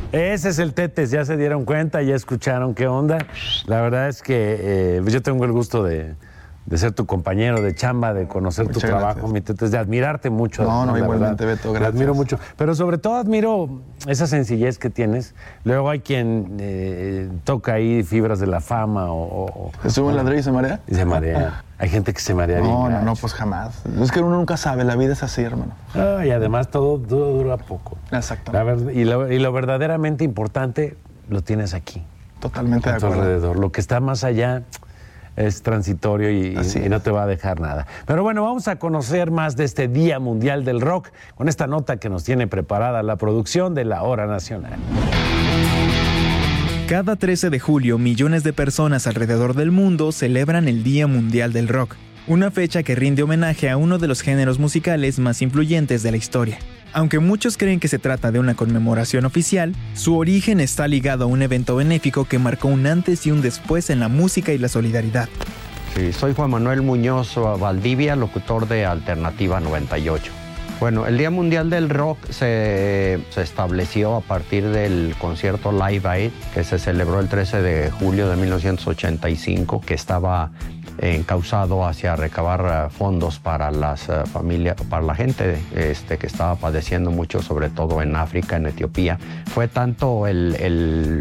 Ese es el Tetes, ya se dieron cuenta, ya escucharon qué onda. La verdad es que yo tengo el gusto de ser tu compañero de chamba, de conocer tu trabajo, mi Tetes, de admirarte mucho. No, igualmente, Beto, gracias. Te admiro mucho, pero sobre todo admiro esa sencillez que tienes. Luego hay quien toca ahí fibras de la fama o ¿se sube en ladrillo y se marea? Y se marea. Hay gente que se marea bien. No, pues jamás. Es que uno nunca sabe, la vida es así, hermano. Y además todo dura poco. Exactamente. Y lo verdaderamente importante lo tienes aquí. Totalmente de acuerdo. Alrededor. Lo que está más allá es transitorio y no te va a dejar nada. Pero bueno, vamos a conocer más de este Día Mundial del Rock con esta nota que nos tiene preparada la producción de La Hora Nacional. Cada 13 de julio, millones de personas alrededor del mundo celebran el Día Mundial del Rock, una fecha que rinde homenaje a uno de los géneros musicales más influyentes de la historia. Aunque muchos creen que se trata de una conmemoración oficial, su origen está ligado a un evento benéfico que marcó un antes y un después en la música y la solidaridad. Sí, soy Juan Manuel Muñoz Valdivia, locutor de Alternativa 98. Bueno, el Día Mundial del Rock se estableció a partir del concierto Live Aid, que se celebró el 13 de julio de 1985, que estaba encauzado hacia recabar fondos para las familias, para la gente que estaba padeciendo mucho, sobre todo en África, en Etiopía. Fue tanto el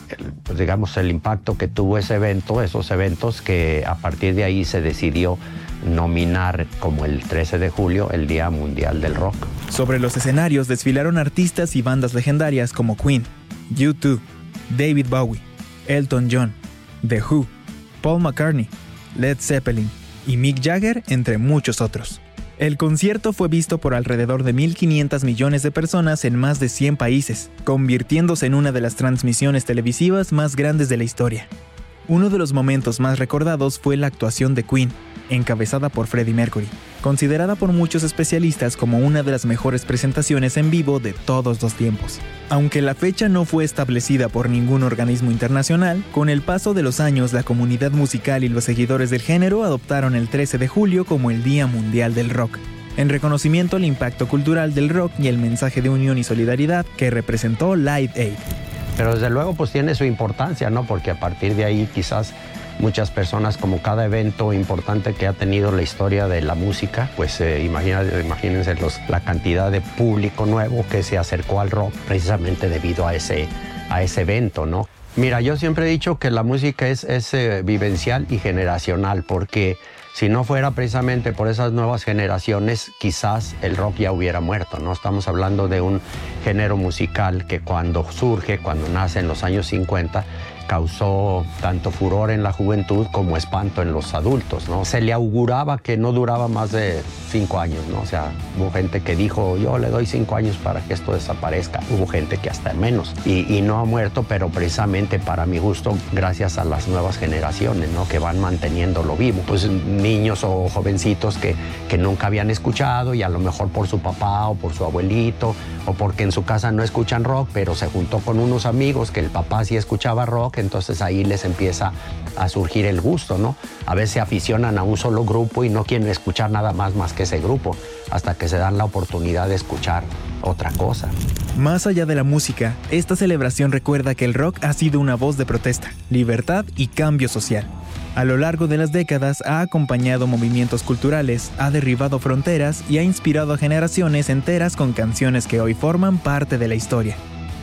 impacto que tuvo esos eventos, que a partir de ahí se decidió nominar como el 13 de julio el Día Mundial del Rock. Sobre los escenarios desfilaron artistas y bandas legendarias como Queen, U2, David Bowie, Elton John, The Who, Paul McCartney, Led Zeppelin y Mick Jagger, entre muchos otros. El concierto fue visto por alrededor de 1.500 millones de personas en más de 100 países, convirtiéndose en una de las transmisiones televisivas más grandes de la historia. Uno de los momentos más recordados fue la actuación de Queen, encabezada por Freddie Mercury, considerada por muchos especialistas como una de las mejores presentaciones en vivo de todos los tiempos. Aunque la fecha no fue establecida por ningún organismo internacional, con el paso de los años la comunidad musical y los seguidores del género adoptaron el 13 de julio como el Día Mundial del Rock, en reconocimiento al impacto cultural del rock y el mensaje de unión y solidaridad que representó Live Aid. Pero desde luego pues tiene su importancia, ¿no? Porque a partir de ahí quizás muchas personas, como cada evento importante que ha tenido la historia de la música, pues imagínense la cantidad de público nuevo que se acercó al rock precisamente debido a ese evento, ¿no? Mira, yo siempre he dicho que la música es vivencial y generacional, porque si no fuera precisamente por esas nuevas generaciones, quizás el rock ya hubiera muerto, ¿no? Estamos hablando de un género musical que cuando nace en los años 50, causó tanto furor en la juventud como espanto en los adultos, ¿no? Se le auguraba que no duraba más de 5 años, ¿no? O sea, hubo gente que dijo, yo le doy 5 años para que esto desaparezca. Hubo gente que hasta menos. Y no ha muerto, pero precisamente para mi gusto, gracias a las nuevas generaciones, ¿no? Que van manteniéndolo vivo. Pues niños o jovencitos que nunca habían escuchado, y a lo mejor por su papá o por su abuelito, o porque en su casa no escuchan rock, pero se juntó con unos amigos que el papá sí escuchaba rock, entonces ahí les empieza a surgir el gusto, ¿no? A veces se aficionan a un solo grupo y no quieren escuchar nada más que ese grupo, hasta que se dan la oportunidad de escuchar otra cosa. Más allá de la música, esta celebración recuerda que el rock ha sido una voz de protesta, libertad y cambio social. A lo largo de las décadas ha acompañado movimientos culturales, ha derribado fronteras y ha inspirado a generaciones enteras con canciones que hoy forman parte de la historia.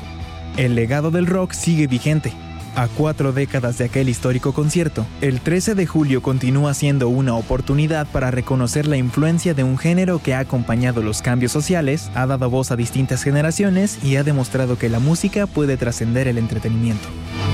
El legado del rock sigue vigente. A 4 décadas de aquel histórico concierto, el 13 de julio continúa siendo una oportunidad para reconocer la influencia de un género que ha acompañado los cambios sociales, ha dado voz a distintas generaciones y ha demostrado que la música puede trascender el entretenimiento.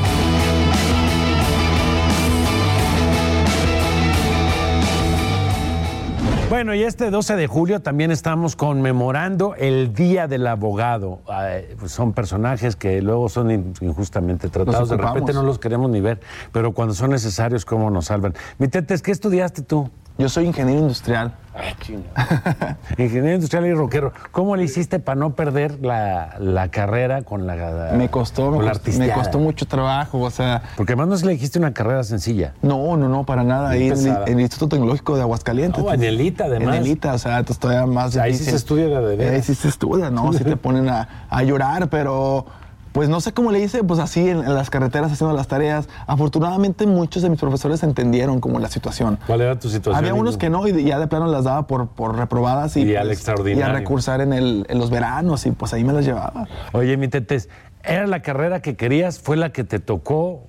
Bueno, y este 12 de julio también estamos conmemorando el Día del Abogado. Pues son personajes que luego son injustamente tratados, de repente no los queremos ni ver, pero cuando son necesarios, ¿cómo nos salvan? Mi Tetes, ¿qué estudiaste tú? Yo soy ingeniero industrial. Ay, chino. Ingeniero industrial y rockero. ¿Cómo le hiciste para no perder la carrera con la Me costó mucho trabajo, o sea... Porque además no se le dijiste una carrera sencilla. No, para nada. Ahí en el Instituto Tecnológico de Aguascalientes. En el ITA, además. En el ITA, o sea, todavía más difícil. Ahí sí se estudia de veras. Ahí sí se estudia, ¿no? Sí te ponen a llorar, pero Pues no sé cómo le hice, pues así en las carreteras haciendo las tareas. Afortunadamente muchos de mis profesores entendieron como la situación. ¿Cuál era tu situación? Había unos que no y ya de plano las daba por reprobadas y al extraordinario. Y a recursar en los veranos y pues ahí me las llevaba. Oye, mi Tetes, ¿era la carrera que querías? ¿Fue la que te tocó?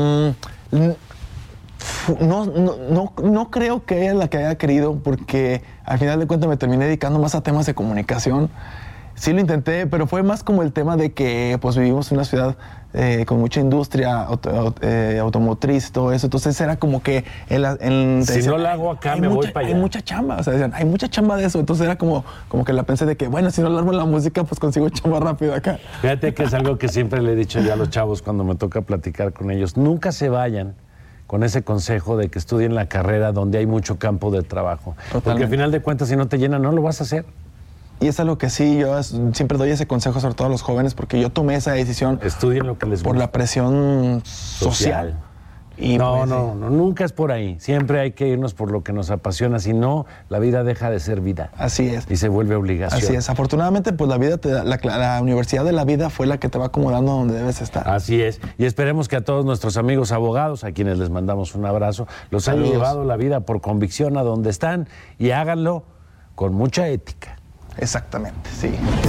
No creo que era la que haya querido, porque al final de cuentas me terminé dedicando más a temas de comunicación. Sí lo intenté, pero fue más como el tema de que pues vivimos en una ciudad con mucha industria automotriz y todo eso. Entonces era como que... si no la hago acá, me voy para allá. Hay mucha chamba, o sea, decían, hay mucha chamba de eso. Entonces era como que la pensé de que, bueno, si no la armo en la música, pues consigo chamba rápido acá. Fíjate que es algo que siempre le he dicho yo a los chavos cuando me toca platicar con ellos. Nunca se vayan con ese consejo de que estudien la carrera donde hay mucho campo de trabajo. Totalmente. Porque al final de cuentas, si no te llena, no lo vas a hacer. Y es algo que sí, yo siempre doy ese consejo sobre todo a los jóvenes, porque yo tomé esa decisión. Estudien lo que les gusta. Por la presión social. Y no, nunca es por ahí. Siempre hay que irnos por lo que nos apasiona, si no, la vida deja de ser vida. Así es. Y se vuelve obligación. Así es. Afortunadamente, pues la vida la universidad de la vida fue la que te va acomodando donde debes estar. Así es. Y esperemos que a todos nuestros amigos abogados, a quienes les mandamos un abrazo, los haya llevado la vida por convicción a donde están y háganlo con mucha ética. Exactamente, sí.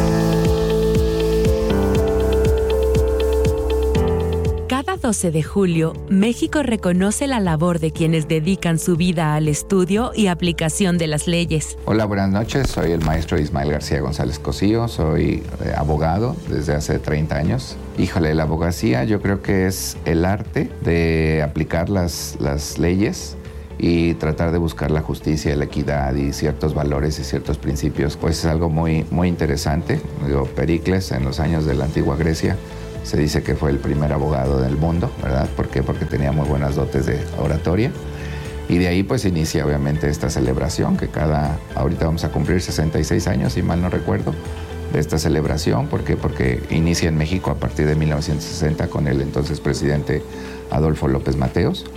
Cada 12 de julio, México reconoce la labor de quienes dedican su vida al estudio y aplicación de las leyes. Hola, buenas noches. Soy el maestro Ismael García González Cosío. Soy abogado desde hace 30 años. Híjole, la abogacía yo creo que es el arte de aplicar las leyes y tratar de buscar la justicia, la equidad y ciertos valores y ciertos principios. Pues es algo muy, muy interesante. Pericles, en los años de la antigua Grecia, se dice que fue el primer abogado del mundo, ¿verdad? ¿Por qué? Porque tenía muy buenas dotes de oratoria. Y de ahí pues inicia obviamente esta celebración que ahorita vamos a cumplir 66 años, si mal no recuerdo, de esta celebración. ¿Por qué? Porque inicia en México a partir de 1960 con el entonces presidente Adolfo López Mateos,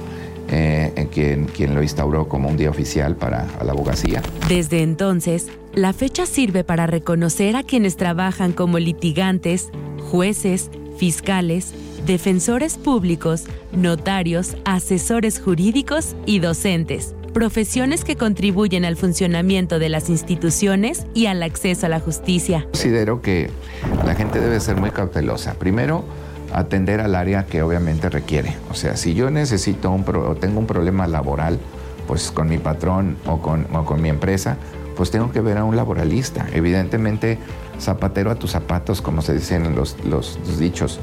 quien lo instauró como un día oficial para la abogacía. Desde entonces, la fecha sirve para reconocer a quienes trabajan como litigantes, jueces, fiscales, defensores públicos, notarios, asesores jurídicos y docentes, profesiones que contribuyen al funcionamiento de las instituciones y al acceso a la justicia. Considero que la gente debe ser muy cautelosa. Primero, atender al área que obviamente requiere. O sea, si yo necesito o tengo un problema laboral, pues con mi patrón o con mi empresa, pues tengo que ver a un laboralista. Evidentemente, zapatero a tus zapatos, como se dicen los dichos.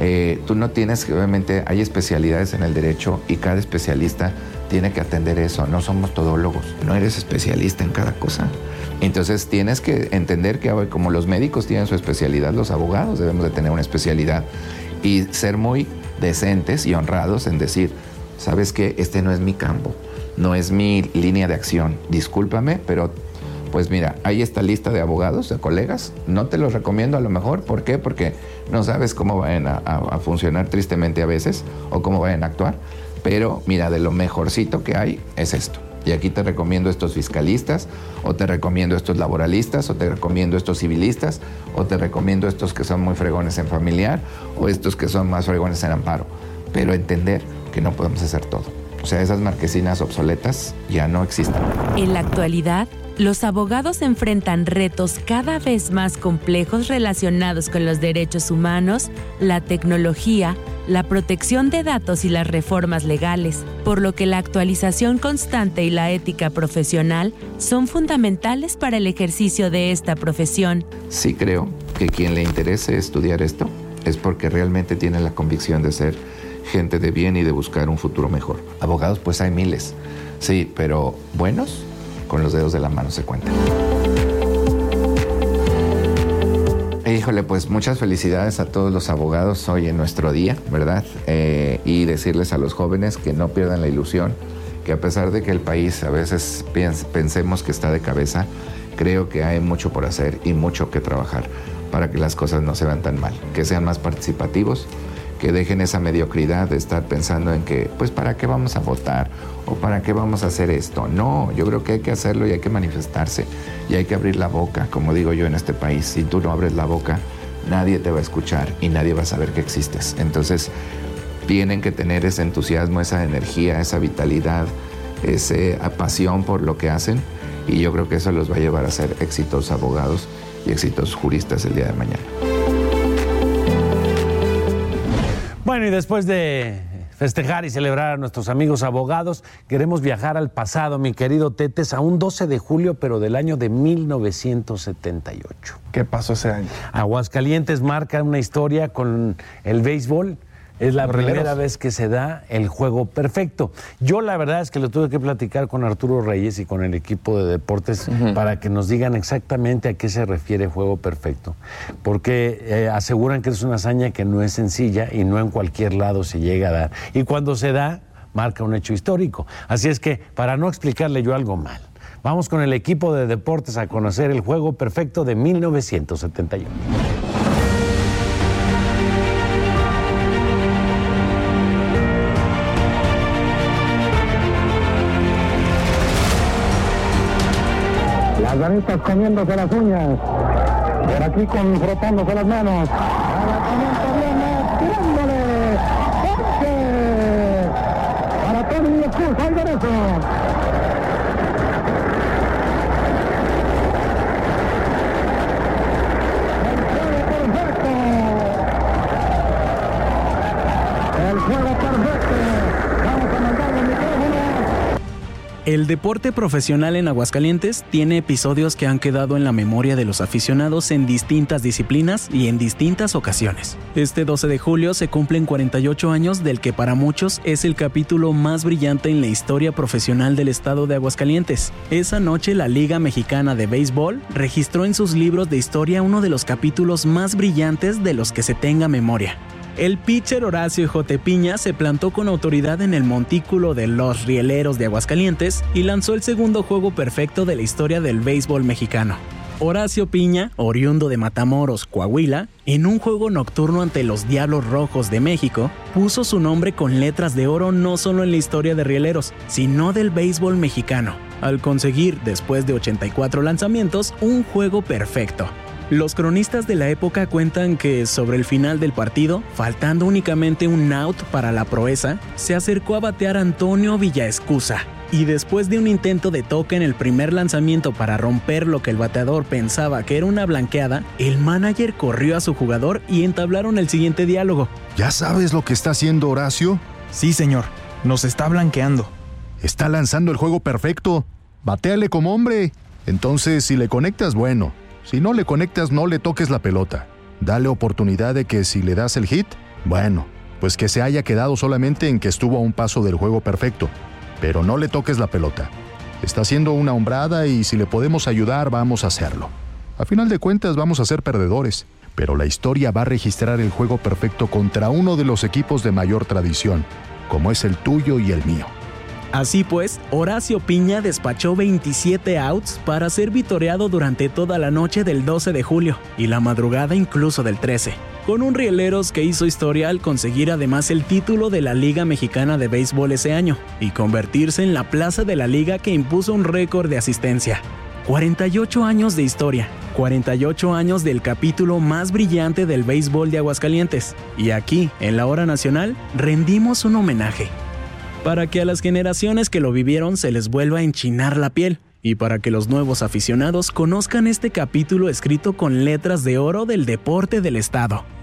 Tú no tienes que, obviamente, hay especialidades en el derecho y cada especialista tiene que atender eso. No somos todólogos, no eres especialista en cada cosa. Entonces tienes que entender que como los médicos tienen su especialidad, los abogados debemos de tener una especialidad y ser muy decentes y honrados en decir, ¿sabes qué? Este no es mi campo, no es mi línea de acción. Discúlpame, pero pues mira, hay esta lista de abogados, de colegas, no te los recomiendo a lo mejor. ¿Por qué? Porque no sabes cómo vayan a funcionar tristemente a veces o cómo vayan a actuar. Pero mira, de lo mejorcito que hay es esto. Y aquí te recomiendo estos fiscalistas, o te recomiendo estos laboralistas, o te recomiendo estos civilistas, o te recomiendo estos que son muy fregones en familiar, o estos que son más fregones en amparo. Pero entender que no podemos hacer todo. O sea, esas marquesinas obsoletas ya no existen. En la actualidad, los abogados enfrentan retos cada vez más complejos relacionados con los derechos humanos, la tecnología, la protección de datos y las reformas legales, por lo que la actualización constante y la ética profesional son fundamentales para el ejercicio de esta profesión. Sí creo que quien le interese estudiar esto es porque realmente tiene la convicción de ser gente de bien y de buscar un futuro mejor. Abogados pues hay miles, sí, pero buenos, con los dedos de la mano se cuentan. Híjole, pues muchas felicidades a todos los abogados hoy en nuestro día, ¿verdad? Y decirles a los jóvenes que no pierdan la ilusión, que a pesar de que el país a veces pensemos que está de cabeza, creo que hay mucho por hacer y mucho que trabajar para que las cosas no se vean tan mal, que sean más participativos, que dejen esa mediocridad de estar pensando en que, pues, ¿para qué vamos a votar? ¿O para qué vamos a hacer esto? No, yo creo que hay que hacerlo y hay que manifestarse y hay que abrir la boca, como digo yo en este país. Si tú no abres la boca, nadie te va a escuchar y nadie va a saber que existes. Entonces, tienen que tener ese entusiasmo, esa energía, esa vitalidad, esa pasión por lo que hacen, y yo creo que eso los va a llevar a ser exitosos abogados y exitosos juristas el día de mañana. Bueno, y después de festejar y celebrar a nuestros amigos abogados, queremos viajar al pasado, mi querido Tetes, a un 12 de julio, pero del año de 1978. ¿Qué pasó ese año? Aguascalientes marca una historia con el béisbol. Es la primera vez que se da el juego perfecto. Yo la verdad es que lo tuve que platicar con Arturo Reyes y con el equipo de deportes para que nos digan exactamente a qué se refiere juego perfecto. Porque aseguran que es una hazaña que no es sencilla y no en cualquier lado se llega a dar. Y cuando se da, marca un hecho histórico. Así es que, para no explicarle yo algo mal, vamos con el equipo de deportes a conocer el juego perfecto de 1971. Las damitas comiéndose las uñas, por aquí frotándose las manos. A la comienza viene, tirándole, ¡ponche! Para Tony Cruz, al derecho. El juego perfecto. Vamos a mandar los micrófonos. El deporte profesional en Aguascalientes tiene episodios que han quedado en la memoria de los aficionados en distintas disciplinas y en distintas ocasiones. Este 12 de julio se cumplen 48 años del que para muchos es el capítulo más brillante en la historia profesional del estado de Aguascalientes. Esa noche la Liga Mexicana de Béisbol registró en sus libros de historia uno de los capítulos más brillantes de los que se tenga memoria. El pitcher Horacio J. Piña se plantó con autoridad en el montículo de los Rieleros de Aguascalientes y lanzó el segundo juego perfecto de la historia del béisbol mexicano. Horacio Piña, oriundo de Matamoros, Coahuila, en un juego nocturno ante los Diablos Rojos de México, puso su nombre con letras de oro no solo en la historia de Rieleros, sino del béisbol mexicano, al conseguir, después de 84 lanzamientos, un juego perfecto. Los cronistas de la época cuentan que sobre el final del partido, faltando únicamente un out para la proeza, se acercó a batear Antonio Villaescusa y después de un intento de toque en el primer lanzamiento para romper lo que el bateador pensaba que era una blanqueada, el manager corrió a su jugador y entablaron el siguiente diálogo. ¿Ya sabes lo que está haciendo Horacio? Sí, señor. Nos está blanqueando. Está lanzando el juego perfecto. Batéale como hombre. Entonces, si le conectas, bueno. Si no le conectas, no le toques la pelota. Dale oportunidad de que si le das el hit, bueno, pues que se haya quedado solamente en que estuvo a un paso del juego perfecto. Pero no le toques la pelota. Está haciendo una hombrada y si le podemos ayudar, vamos a hacerlo. A final de cuentas, vamos a ser perdedores. Pero la historia va a registrar el juego perfecto contra uno de los equipos de mayor tradición, como es el tuyo y el mío. Así pues, Horacio Piña despachó 27 outs para ser vitoreado durante toda la noche del 12 de julio y la madrugada incluso del 13, con un Rieleros que hizo historia al conseguir además el título de la Liga Mexicana de Béisbol ese año y convertirse en la plaza de la liga que impuso un récord de asistencia. 48 años de historia, 48 años del capítulo más brillante del béisbol de Aguascalientes. Y aquí, en la Hora Nacional, rendimos un homenaje. Para que a las generaciones que lo vivieron se les vuelva a enchinar la piel y para que los nuevos aficionados conozcan este capítulo escrito con letras de oro del deporte del estado.